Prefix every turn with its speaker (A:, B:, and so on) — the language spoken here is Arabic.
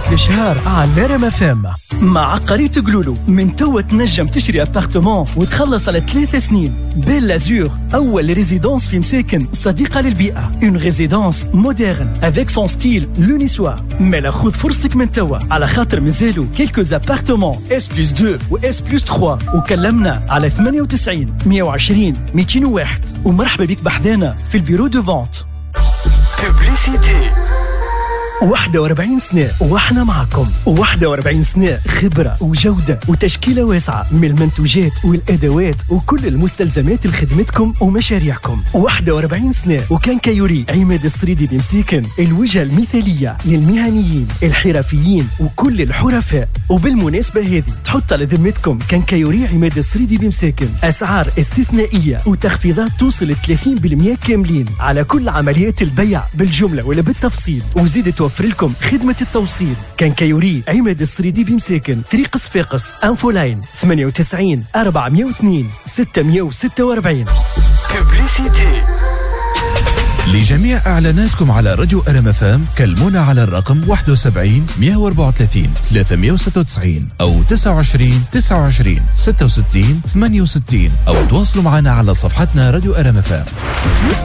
A: عروض الشهر على ريم اف ام. مع عقاري تقلولو من توا تنجم تشري ابارتمون وتخلص على 3 سنين. بيل لازور أول ريزيدونس في مساكن صديقة للبيئة. Une résidence moderne avec son style l'unissoir. مالا خذ فرصتك من توا على خاطر مازالوا quelques appartements S+2 و S+3 وكلمنا على 98 120 201 ومرحبا بك بحذانا في البيرو دو فونت.
B: بوبليسيتي
A: 41 سنة واحنا معكم. 41 سنة خبرة وجودة وتشكيلة واسعة من المنتوجات والأدوات وكل المستلزمات لخدمتكم ومشاريعكم. 41 سنة وكان كيوري عماد السريدي بمساكن، الوجهة المثالية للمهنيين الحرفيين وكل الحرفاء. وبالمناسبة هذه تحط على ذمتكم كان كيوري عماد السريدي بمساكن أسعار استثنائية وتخفيضات توصل 30% كاملين على كل عمليات البيع بالجملة ولا بالتفصيل، وزيد توفر لكم خدمة التوصيل. كان كيوري عماد السريدي بمساكن، طريق صفاقس، انفولاين 98 402 646.
B: بوبليسيتي
C: لجميع إعلاناتكم على راديو ريم اف ام كلمونا على الرقم 71 134 396 أو 29 29 66 68 أو تواصلوا معنا على صفحتنا راديو ريم اف ام.